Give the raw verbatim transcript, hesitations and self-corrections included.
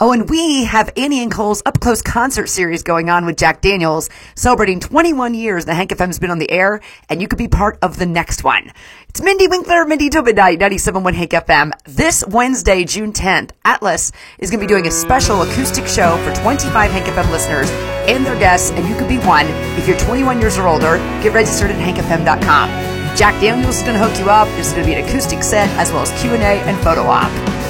Oh, and we have Annie and Cole's Up Close concert series going on with Jack Daniels, celebrating twenty-one years that Hank F M's been on the air, and you could be part of the next one. It's Mindy Winkler, Mindy to Midnight, ninety-seven point one Hank F M. This Wednesday, June tenth, Atlas is going to be doing a special acoustic show for twenty-five Hank F M listeners and their guests, and you could be one. If you're twenty-one years or older, get registered at hank f m dot com. Jack Daniels is going to hook you up. There's going to be an acoustic set as well as Q and A and photo op.